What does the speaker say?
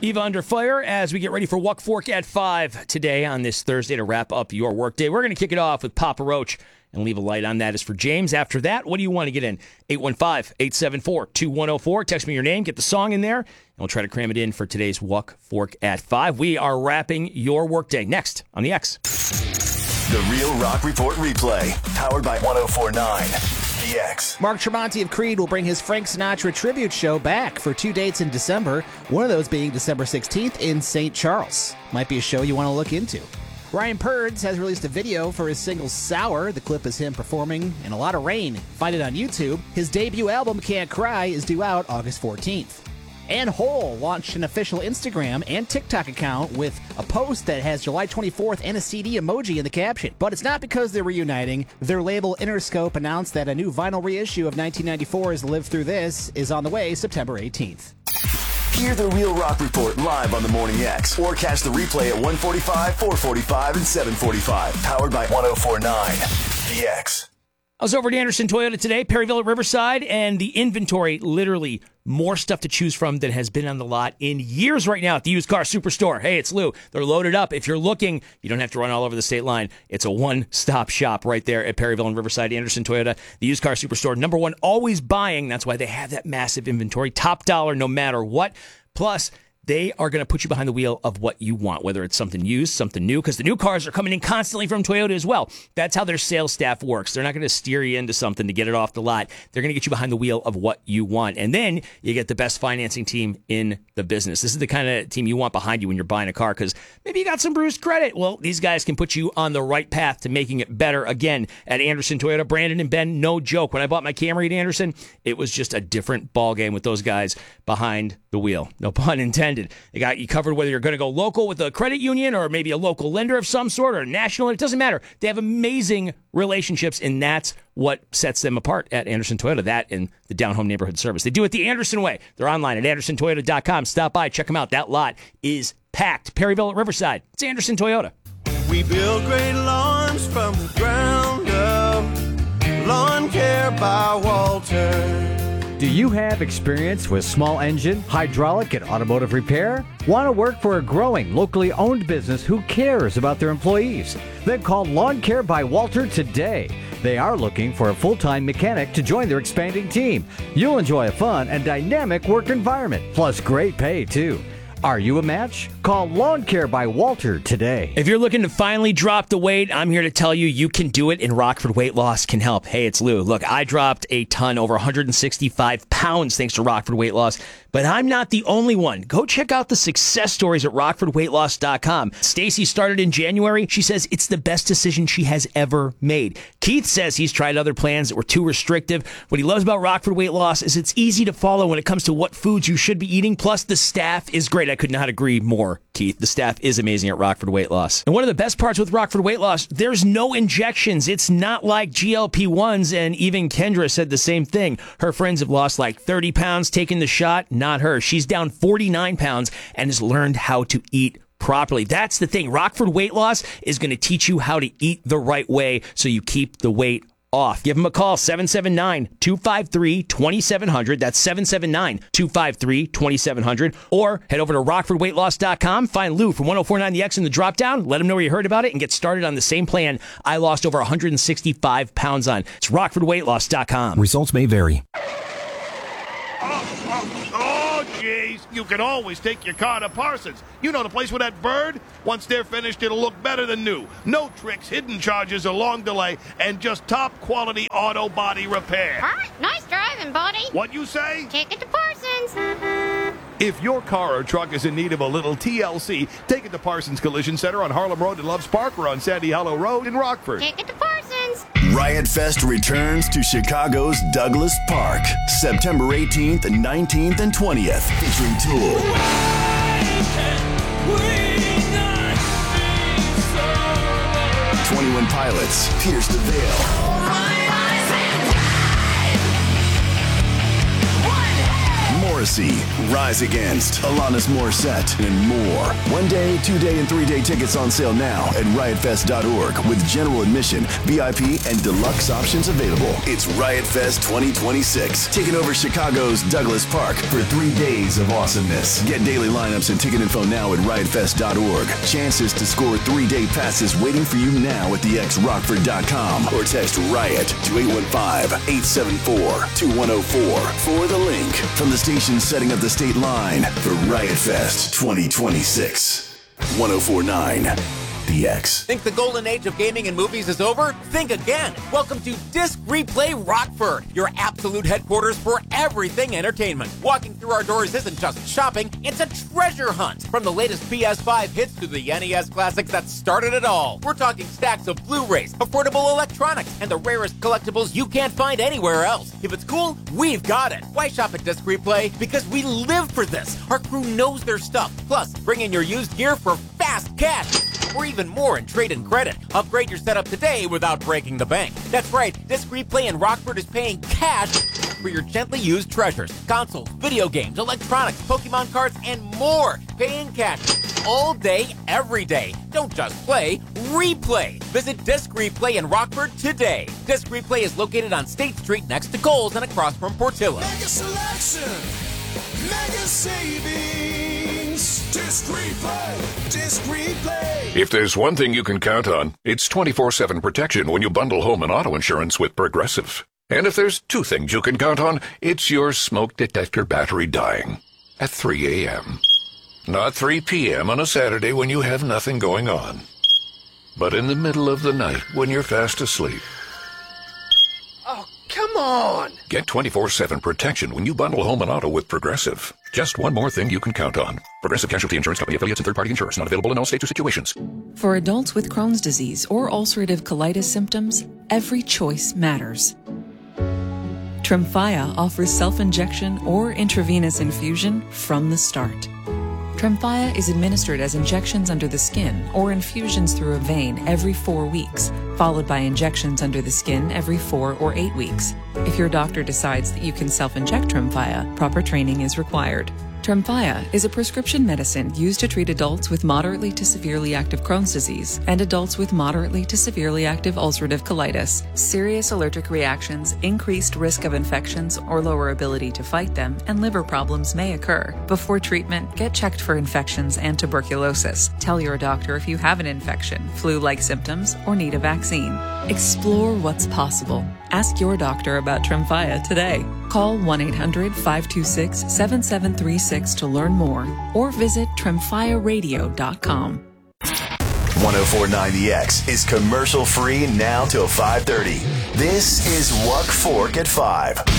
Eva under fire as we get ready for Walk Fork at 5 today on this Thursday to wrap up your workday. We're going to kick it off with Papa Roach and leave a light on that is for James. After that, what do you want to get in? 815-874-2104. Text me your name, get the song in there, and we'll try to cram it in for today's Walk Fork at 5. We are wrapping your workday next on the X. The Real Rock Report replay, powered by 1049. The X. Mark Tremonti of Creed will bring his Frank Sinatra tribute show back for 2 dates in December, one of those being December 16th in St. Charles. Might be a show you want to look into. Ryan Purds has released a video for his single Sour. The clip is him performing in a lot of rain. Find it on YouTube. His debut album, Can't Cry, is due out August 14th. And Hole launched an official Instagram and TikTok account with a post that has July 24th and a CD emoji in the caption. But it's not because they're reuniting. Their label Interscope announced that a new vinyl reissue of 1994's Live Through This is on the way September 18th. Hear the Real Rock Report live on the Morning X or catch the replay at 1:45, 4:45, and 7:45. Powered by 1049. The X. I was over at Anderson Toyota today, Perryville at Riverside, and the inventory, literally more stuff to choose from than has been on the lot in years right now at the Used Car Superstore. Hey, it's Lou. They're loaded up. If you're looking, you don't have to run all over the state line. It's a one-stop shop right there at Perryville and Riverside, Anderson Toyota, the Used Car Superstore. Number one, always buying. That's why they have that massive inventory. Top dollar no matter what. Plus, they are going to put you behind the wheel of what you want, whether it's something used, something new, because the new cars are coming in constantly from Toyota as well. That's how their sales staff works. They're not going to steer you into something to get it off the lot. They're going to get you behind the wheel of what you want. And then you get the best financing team in the business. This is the kind of team you want behind you when you're buying a car, because maybe you got some bruised credit. Well, these guys can put you on the right path to making it better. Again, at Anderson Toyota, Brandon and Ben, no joke. When I bought my Camry at Anderson, it was just a different ballgame with those guys behind the wheel. No pun intended. They got you covered whether you're going to go local with a credit union or maybe a local lender of some sort or a national. It doesn't matter. They have amazing relationships, and that's what sets them apart at Anderson Toyota, that and the down-home neighborhood service. They do it the Anderson way. They're online at andersontoyota.com. Stop by. Check them out. That lot is packed. Perryville at Riverside. It's Anderson Toyota. We build great lawns from the ground up. Lawn Care by Walter. Do you have experience with small engine, hydraulic, and automotive repair? Want to work for a growing, locally owned business who cares about their employees? Then call Lawn Care by Walter today. They are looking for a full-time mechanic to join their expanding team. You'll enjoy a fun and dynamic work environment, plus great pay, too. Are you a match? Call Lawn Care by Walter today. If you're looking to finally drop the weight, I'm here to tell you you can do it, and Rockford Weight Loss can help. Hey, it's Lou. Look, I dropped a ton, over 165 pounds, thanks to Rockford Weight Loss. But I'm not the only one. Go check out the success stories at RockfordWeightLoss.com. Stacy started in January. She says it's the best decision she has ever made. Keith says he's tried other plans that were too restrictive. What he loves about Rockford Weight Loss is it's easy to follow when it comes to what foods you should be eating. Plus, the staff is great. I could not agree more, Keith. The staff is amazing at Rockford Weight Loss. And one of the best parts with Rockford Weight Loss, there's no injections. It's not like GLP-1s, and even Kendra said the same thing. Her friends have lost like 30 pounds taking the shot. Not her. She's down 49 pounds and has learned how to eat properly. That's the thing. Rockford Weight Loss is going to teach you how to eat the right way so you keep the weight off. Give them a call, 779-253-2700. That's 779-253-2700. Or head over to RockfordWeightLoss.com. Find Lou from 1049 The X in the drop-down. Let him know where you heard about it and get started on the same plan I lost over 165 pounds on. It's RockfordWeightLoss.com. Results may vary. Oh, jeez. You can always take your car to Parsons. You know the place with that bird? Once they're finished, it'll look better than new. No tricks, hidden charges, or long delay, and just top-quality auto body repair. All right, nice driving, buddy. What you say? Take it to Parsons. If your car or truck is in need of a little TLC, take it to Parsons Collision Center on Harlem Road in Loves Park or on Sandy Hollow Road in Rockford. Take it to Parsons. Riot Fest returns to Chicago's Douglas Park, September 18th, 19th, and 20th, featuring Tool, 21 Pilots, Pierce the Veil, Morrissey, Rise Against, Alanis Morissette, and more. 1 day, 2 day, and 3 day tickets on sale now at riotfest.org with general admission, VIP, and deluxe options available. It's Riot Fest 2026, taking over Chicago's Douglas Park for 3 days of awesomeness. Get daily lineups and ticket info now at riotfest.org. Chances to score 3-day passes waiting for you now at thexrockford.com or text RIOT to 815-874-2104 for the link from the station setting up the state line for Riot Fest 2026. 1049 The X. Think the golden age of gaming and movies is over? Think again. Welcome to Disc Replay Rockford, your absolute headquarters for everything entertainment. Walking through our doors isn't just shopping, it's a treasure hunt. From the latest PS5 hits to the NES classics that started it all. We're talking stacks of Blu-rays, affordable electronics, and the rarest collectibles you can't find anywhere else. If it's cool, we've got it. Why shop at Disc Replay? Because we live for this. Our crew knows their stuff. Plus, bring in your used gear for fast cash. Or even more in trade-in credit. Upgrade your setup today without breaking the bank. That's right, Disc Replay in Rockford is paying cash for your gently used treasures. Consoles, video games, electronics, Pokemon cards, and more. Paying cash all day, every day. Don't just play, replay. Visit Disc Replay in Rockford today. Disc Replay is located on State Street next to Kohl's and across from Portillo. Mega selection, mega savings. Disc Replay, Disc Replay. If there's one thing you can count on, it's 24/7 protection when you bundle home and auto insurance with Progressive. And if there's two things you can count on, it's your smoke detector battery dying at 3 a.m. Not 3 p.m. on a Saturday when you have nothing going on, but in the middle of the night when you're fast asleep. Oh, come on. Get 24/7 protection when you bundle home and auto with Progressive. Just one more thing you can count on. Progressive Casualty Insurance Company affiliates and third-party insurers. Not available in all states or situations. For adults with Crohn's disease or ulcerative colitis symptoms, every choice matters. Tremfya offers self-injection or intravenous infusion from the start. Tremfya is administered as injections under the skin or infusions through a vein every 4 weeks, followed by injections under the skin every 4 or 8 weeks. If your doctor decides that you can self-inject Tremfya, proper training is required. Tremfya is a prescription medicine used to treat adults with moderately to severely active Crohn's disease and adults with moderately to severely active ulcerative colitis. Serious allergic reactions, increased risk of infections or lower ability to fight them, and liver problems may occur. Before treatment, get checked for infections and tuberculosis. Tell your doctor if you have an infection, flu-like symptoms, or need a vaccine. Explore what's possible. Ask your doctor about Tremfya today. Call 1-800-526-7736 to learn more or visit tremfyaradio.com. 1049 The X is commercial free now till 5:30. This is Wuck Fork at 5.